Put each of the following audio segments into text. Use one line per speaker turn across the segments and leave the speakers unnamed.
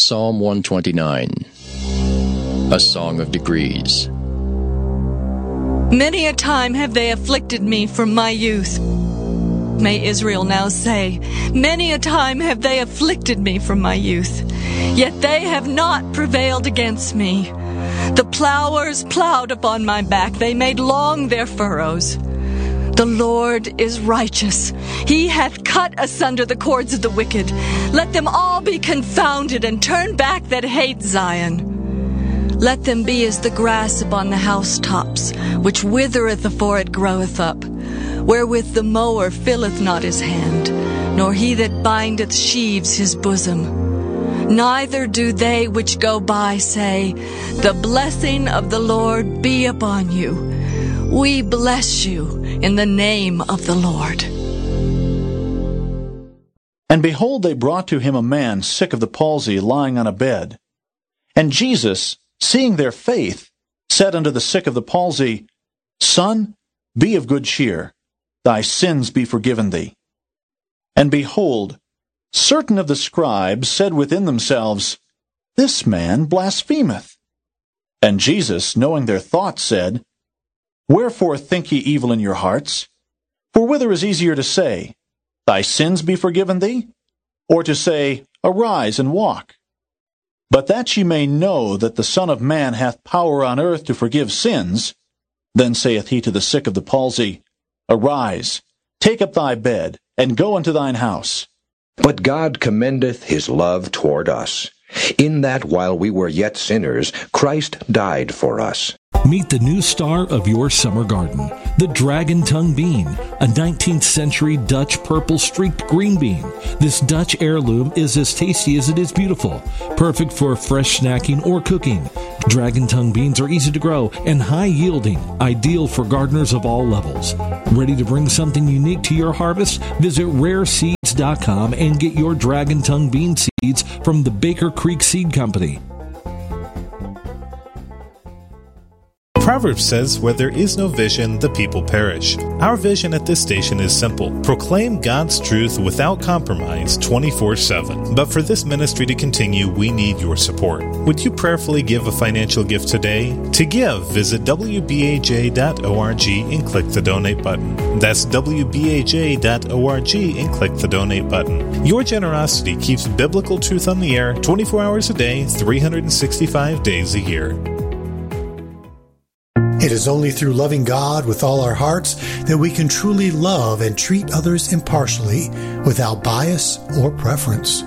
Psalm 129, a song of degrees.
Many a time have they afflicted me from my youth. May Israel now say, many a time have they afflicted me from my youth, yet they have not prevailed against me. The plowers plowed upon my back, they made long their furrows. The Lord is righteous. He hath cut asunder the cords of the wicked. Let them all be confounded and turn back that hate Zion. Let them be as the grass upon the housetops, which withereth afore it groweth up, wherewith the mower filleth not his hand, nor he that bindeth sheaves his bosom. Neither do they which go by say, the blessing of the Lord be upon you. We bless you in the name of the Lord.
And behold, they brought to him a man sick of the palsy, lying on a bed. And Jesus, seeing their faith, said unto the sick of the palsy, Son, be of good cheer, thy sins be forgiven thee. And behold, certain of the scribes said within themselves, This man blasphemeth. And Jesus, knowing their thoughts, said, Wherefore think ye evil in your hearts? For whither is easier to say, Thy sins be forgiven thee? Or to say, Arise and walk? But that ye may know that the Son of Man hath power on earth to forgive sins, then saith he to the sick of the palsy, Arise, take up thy bed, and go unto thine house.
But God commendeth his love toward us, in that while we were yet sinners, Christ died for us.
Meet the new star of your summer garden, the dragon tongue bean, a 19th century Dutch purple streaked green bean. This Dutch heirloom is as tasty as it is beautiful, perfect for fresh snacking or cooking. Dragon tongue beans are easy to grow and high yielding, ideal for gardeners of all levels. Ready to bring something unique to your harvest? Visit rareseeds.com and get your dragon tongue bean seeds from the Baker Creek Seed Company.
Proverbs says, where there is no vision, the people perish. Our vision at this station is simple. Proclaim God's truth without compromise 24/7. But for this ministry to continue, we need your support. Would you prayerfully give a financial gift today? To give, visit wbaj.org and click the donate button. That's wbaj.org and click the donate button. Your generosity keeps biblical truth on the air 24 hours a day, 365 days a year.
It is only through loving God with all our hearts that we can truly love and treat others impartially, without bias or preference.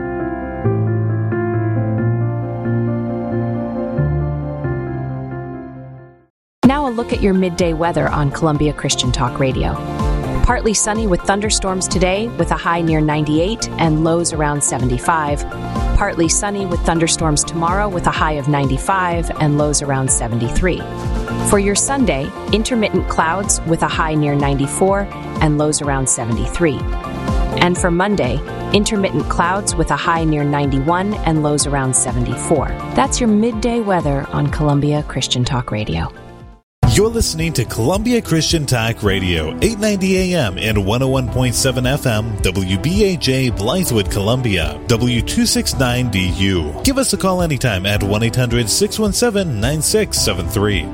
Now a look at your midday weather on Columbia Christian Talk Radio. Partly sunny with thunderstorms today, with a high near 98 and lows around 75. Partly sunny with thunderstorms tomorrow, with a high of 95 and lows around 73. For your Sunday, intermittent clouds with a high near 94 and lows around 73. And for Monday, intermittent clouds with a high near 91 and lows around 74. That's your midday weather on Columbia Christian Talk Radio.
You're listening to Columbia Christian Talk Radio, 890 AM and 101.7 FM, WBAJ Blythewood, Columbia, W269BU. Give us a call anytime at 1-800-617-9673.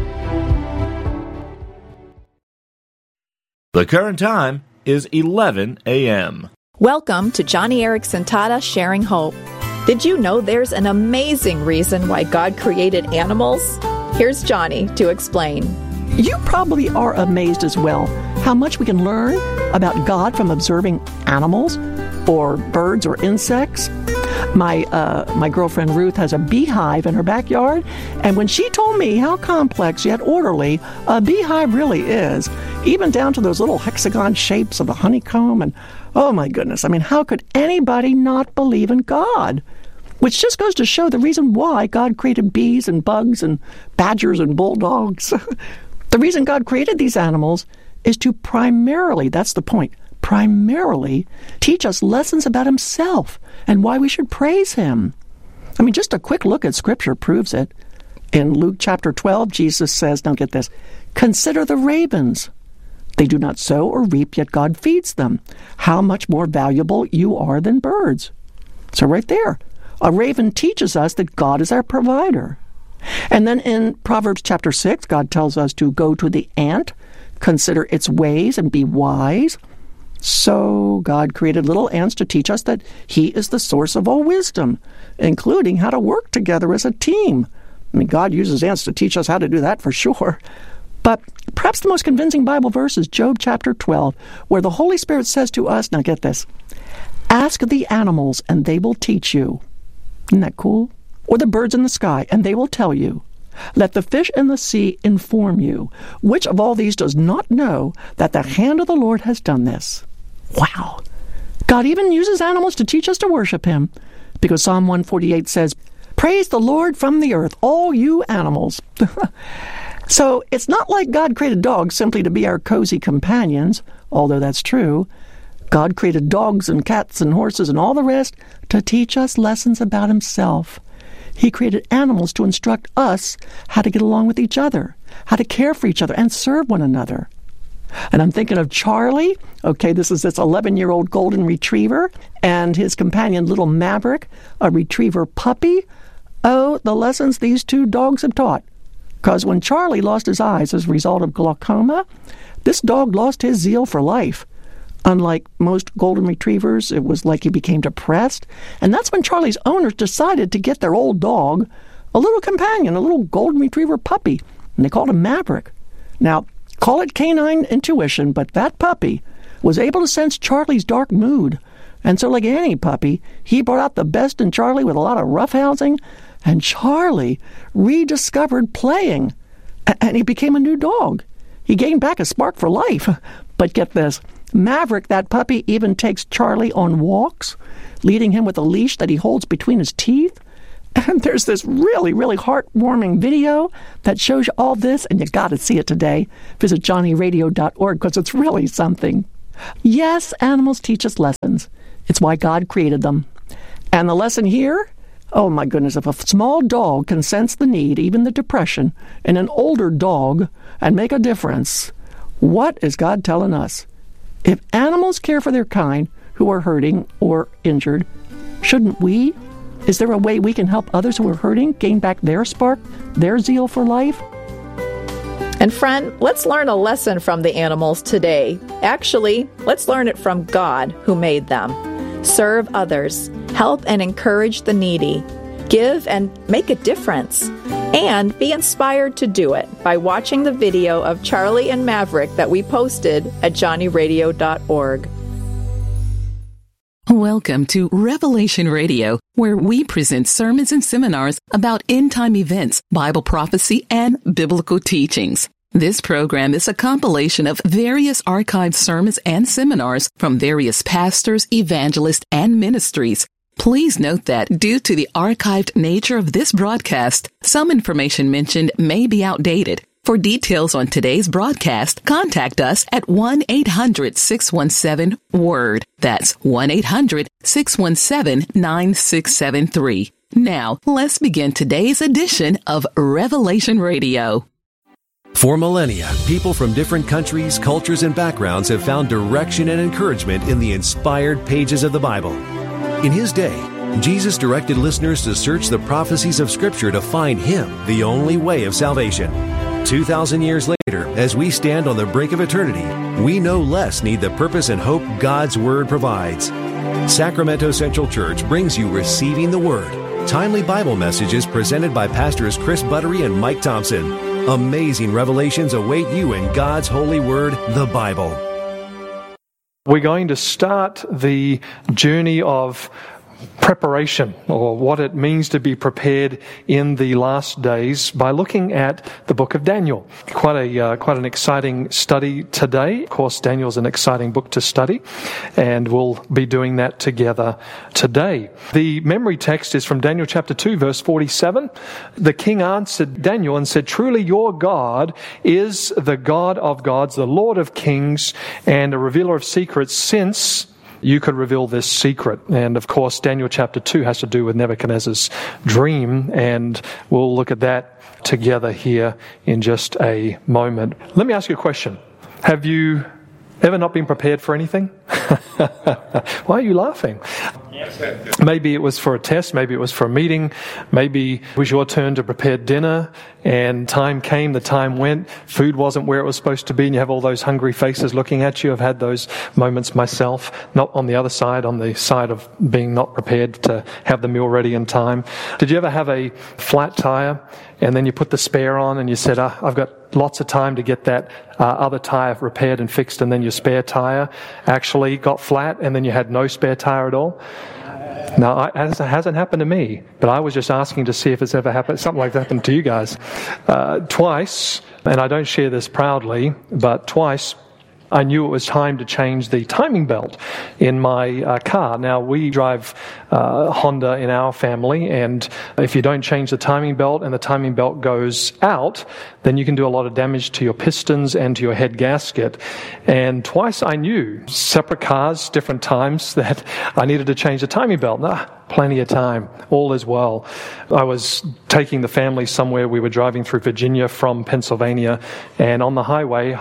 The current time is 11 a.m.
Welcome to Johnny Erickson Tada Sharing Hope. Did you know there's an amazing reason why God created animals? Here's Johnny to explain.
You probably are amazed as well how much we can learn about God from observing animals or birds or insects. My girlfriend Ruth has a beehive in her backyard, and when she told me how complex yet orderly a beehive really is, even down to those little hexagon shapes of the honeycomb, and oh my goodness, I mean, how could anybody not believe in God? Which just goes to show the reason why God created bees and bugs and badgers and bulldogs. The reason God created these animals is to primarily, that's the point, primarily teach us lessons about himself and why we should praise him. I mean, just a quick look at Scripture proves it. In Luke chapter 12, Jesus says, now get this, consider the ravens. They do not sow or reap, yet God feeds them. How much more valuable you are than birds. So right there, A raven teaches us that God is our provider. And then in Proverbs chapter 6, God tells us to go to the ant, consider its ways, and be wise. So God created little ants to teach us that He is the source of all wisdom, including how to work together as a team. I mean, God uses ants to teach us how to do that for sure. But perhaps the most convincing Bible verse is Job chapter 12, where the Holy Spirit says to us, now get this, ask the animals and they will teach you. Isn't that cool? Or the birds in the sky and they will tell you. Let the fish in the sea inform you. Which of all these does not know that the hand of the Lord has done this? Wow. God even uses animals to teach us to worship Him, because Psalm 148 says, praise the Lord from the earth, all you animals. So it's not like God created dogs simply to be our cozy companions, although that's true. God created dogs and cats and horses and all the rest to teach us lessons about Himself. He created animals to instruct us how to get along with each other, how to care for each other and serve one another. And I'm thinking of Charlie. Okay, this is this 11-year-old golden retriever and his companion, little Maverick, a retriever puppy. Oh, the lessons these two dogs have taught. Because when Charlie lost his eyes as a result of glaucoma, this dog lost his zeal for life. Unlike most golden retrievers, it was like he became depressed. And that's when Charlie's owners decided to get their old dog a little companion, a little golden retriever puppy. And they called him Maverick. Now, call it canine intuition, but that puppy was able to sense Charlie's dark mood. And so like any puppy, he brought out the best in Charlie with a lot of roughhousing. And Charlie rediscovered playing. And he became a new dog. He gained back a spark for life. But get this. Maverick, that puppy, even takes Charlie on walks, leading him with a leash that he holds between his teeth. And there's this really, really heartwarming video that shows you all this, and you got to see it today. Visit johnnyradio.org because it's really something. Yes, animals teach us lessons. It's why God created them. And the lesson here? Oh my goodness, if a small dog can sense the need, even the depression, in an older dog and make a difference, what is God telling us? If animals care for their kind who are hurting or injured, shouldn't we? Is there a way we can help others who are hurting gain back their spark, their zeal for life?
And friend, let's learn a lesson from the animals today. Actually, let's learn it from God who made them. Serve others, help and encourage the needy, give and make a difference, and be inspired to do it by watching the video of Charlie and Maverick that we posted at johnnyradio.org.
Welcome to Revelation Radio, where we present sermons and seminars about end-time events, Bible prophecy, and biblical teachings. This program is a compilation of various archived sermons and seminars from various pastors, evangelists, and ministries. Please note that due to the archived nature of this broadcast, some information mentioned may be outdated. For details on today's broadcast, contact us at 1-800-617-WORD. That's 1-800-617-9673. Now, let's begin today's edition of Revelation Radio.
For millennia, people from different countries, cultures, and backgrounds have found direction and encouragement in the inspired pages of the Bible. In His day, Jesus directed listeners to search the prophecies of Scripture to find Him, the only way of salvation. 2,000 years later, as we stand on the brink of eternity, we no less need the purpose and hope God's Word provides. Sacramento Central Church brings you Receiving the Word, timely Bible messages presented by Pastors Chris Buttery and Mike Thompson. Amazing revelations await you in God's holy word, the Bible.
We're going to start the journey of preparation, or what it means to be prepared in the last days, by looking at the book of Daniel. Quite an exciting study today. Of course, Daniel's an exciting book to study, and we'll be doing that together today. The memory text is from Daniel chapter 2, verse 47. The king answered Daniel and said, "Truly your God is the God of gods, the Lord of kings, and a revealer of secrets, since you could reveal this secret." And of course, Daniel chapter 2 has to do with Nebuchadnezzar's dream, and we'll look at that together here in just a moment. Let me ask you a question. Have you ever not been prepared for anything? Why are you laughing? Maybe it was for a test, maybe it was for a meeting, maybe it was your turn to prepare dinner, and time came, the time went, food wasn't where it was supposed to be, and you have all those hungry faces looking at you. I've had those moments myself, not on the other side, on the side of being not prepared to have the meal ready in time. Did you ever have a flat tire, and then you put the spare on, and you said, I've got lots of time to get that other tire repaired and fixed, and then your spare tire actually got flat, and then you had no spare tire at all? Now, it hasn't happened to me, but I was just asking to see if it's ever happened. Something like that happened to you guys. Twice, and I don't share this proudly, but twice I knew it was time to change the timing belt in my car. Now, we drive Honda in our family, and if you don't change the timing belt and the timing belt goes out, then you can do a lot of damage to your pistons and to your head gasket. And twice I knew, separate cars, different times, that I needed to change the timing belt. Plenty of time. All is well. I was taking the family somewhere. We were driving through Virginia from Pennsylvania, and on the highway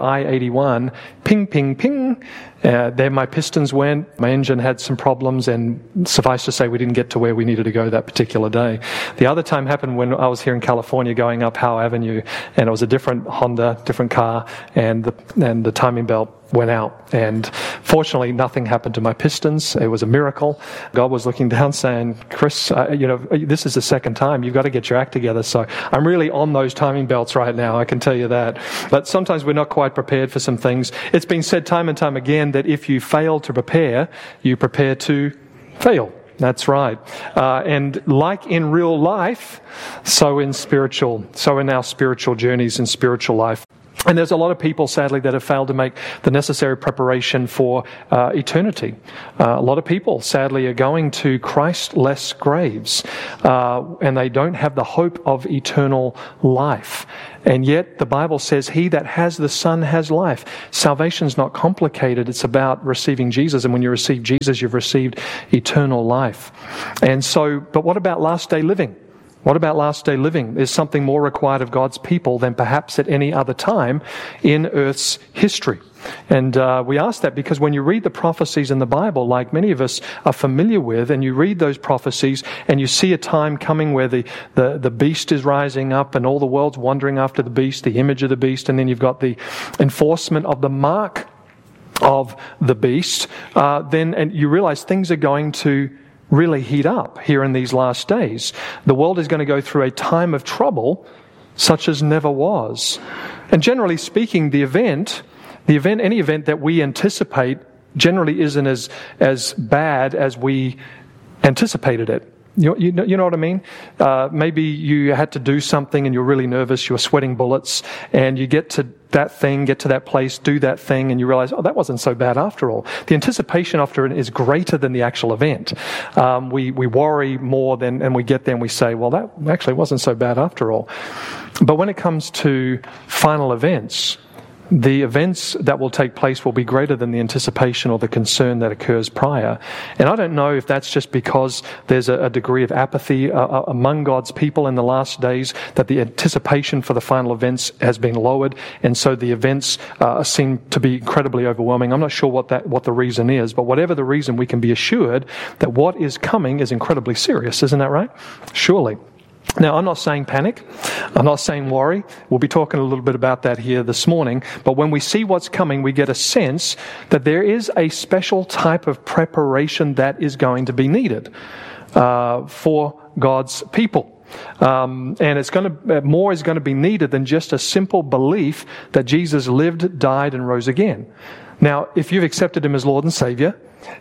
I-81, ping, ping, ping. There my pistons went, my engine had some problems, and suffice to say we didn't get to where we needed to go that particular day. The other time happened when I was here in California going up Howe Avenue, and it was a different Honda, different car, and the timing belt went out. And fortunately, nothing happened to my pistons. It was a miracle. God was looking down saying, Chris, this is the second time. You've got to get your act together. So I'm really on those timing belts right now, I can tell you that. But sometimes we're not quite prepared for some things. It's been said time and time again that if you fail to prepare, you prepare to fail. That's right. And like in real life, so in our spiritual journeys and spiritual life. And there's a lot of people, sadly, that have failed to make the necessary preparation for eternity. A lot of people, sadly, are going to Christ-less graves, and they don't have the hope of eternal life. And yet, the Bible says, he that has the Son has life. Salvation's not complicated. It's about receiving Jesus. And when you receive Jesus, you've received eternal life. And so, but what about last day living? What about last day living? Is something more required of God's people than perhaps at any other time in Earth's history? And we ask that because when you read the prophecies in the Bible, like many of us are familiar with, and you read those prophecies and you see a time coming where the beast is rising up and all the world's wandering after the beast, the image of the beast, and then you've got the enforcement of the mark of the beast, and you realize things are going to really heat up here in these last days. The world is going to go through a time of trouble such as never was. And generally speaking, any event that we anticipate generally isn't as bad as we anticipated it. You know what I mean? Maybe you had to do something and you're really nervous, you're sweating bullets, and you get to that place, do that thing, and you realize, that wasn't so bad after all. The anticipation after it is greater than the actual event. We worry more and we get there and we say, well, that actually wasn't so bad after all. But when it comes to final events, the events that will take place will be greater than the anticipation or the concern that occurs prior. And I don't know if that's just because there's a degree of apathy among God's people in the last days, that the anticipation for the final events has been lowered, and so the events seem to be incredibly overwhelming. I'm not sure what the reason is, but whatever the reason, we can be assured that what is coming is incredibly serious. Isn't that right? Surely. Now, I'm not saying panic. I'm not saying worry. We'll be talking a little bit about that here this morning. But when we see what's coming, we get a sense that there is a special type of preparation that is going to be needed for God's people. And more is going to be needed than just a simple belief that Jesus lived, died, and rose again. Now, if you've accepted Him as Lord and Savior,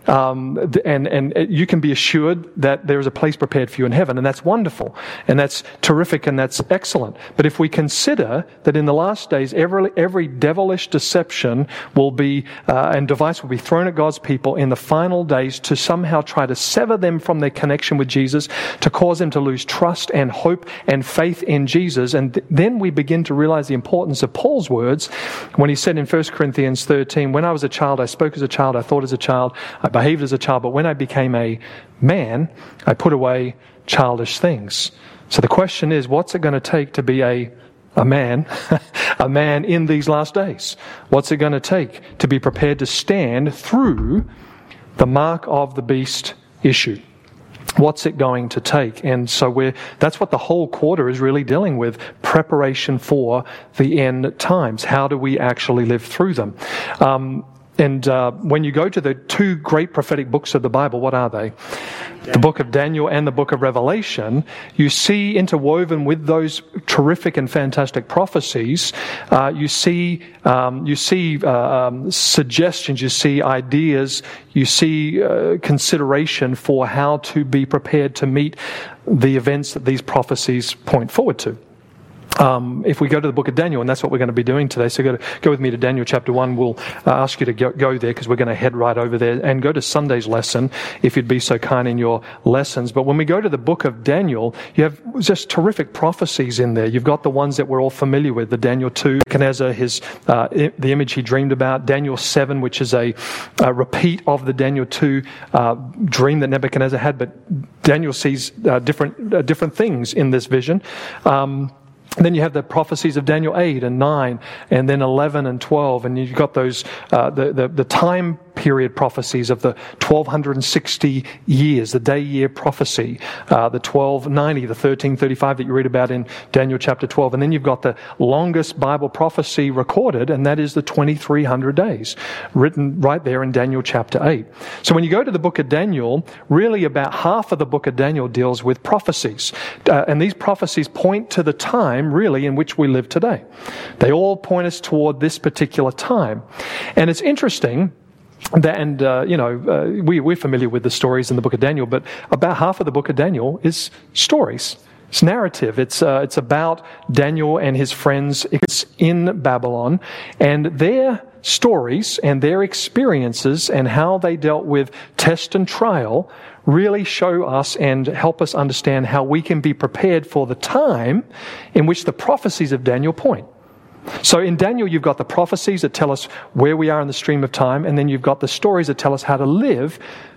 and you can be assured that there is a place prepared for you in heaven, and that's wonderful, and that's terrific, and that's excellent. But if we consider that in the last days, every devilish deception will be and device will be thrown at God's people in the final days to somehow try to sever them from their connection with Jesus, to cause them to lose trust and hope and faith in Jesus, and then we begin to realize the importance of Paul's words when he said in 1 Corinthians 13, when I was a child, I spoke as a child, I thought as a child, I behaved as a child, but when I became a man, I put away childish things. So the question is, what's it going to take to be a man, a man in these last days? What's it going to take to be prepared to stand through the mark of the beast issue. What's it going to take? And so that's what the whole quarter is really dealing with, preparation for the end times. How do we actually live through them? And when you go to the two great prophetic books of the Bible, what are they? The book of Daniel and the book of Revelation. You see interwoven with those terrific and fantastic prophecies, you see suggestions, you see ideas, you see consideration for how to be prepared to meet the events that these prophecies point forward to. If we go to the book of Daniel, and that's what we're going to be doing today, so go with me to Daniel chapter 1. We'll ask you to go there because we're going to head right over there, and go to Sunday's lesson if you'd be so kind in your lessons. But when we go to the book of Daniel, you have just terrific prophecies in there. You've got the ones that we're all familiar with, the Daniel 2, Nebuchadnezzar, the image he dreamed about, Daniel 7, which is a repeat of the Daniel 2 dream that Nebuchadnezzar had, but Daniel sees different things in this vision. Then you have the prophecies of Daniel 8 and 9, and then 11 and 12, and you've got those the time period prophecies of the 1260 years, the day-year prophecy, the 1290, the 1335 that you read about in Daniel chapter 12, and then you've got the longest Bible prophecy recorded, and that is the 2300 days, written right there in Daniel chapter 8. So when you go to the book of Daniel, really about half of the book of Daniel deals with prophecies, and these prophecies point to the time really in which we live today. They all point us toward this particular time. And it's interesting that, and we're familiar with the stories in the book of Daniel, but about half of the book of Daniel is stories. It's narrative. It's about Daniel and his friends in Babylon, and their stories and their experiences and how they dealt with test and trial really show us and help us understand how we can be prepared for the time in which the prophecies of Daniel point. So in Daniel, you've got the prophecies that tell us where we are in the stream of time, and then you've got the stories that tell us how to live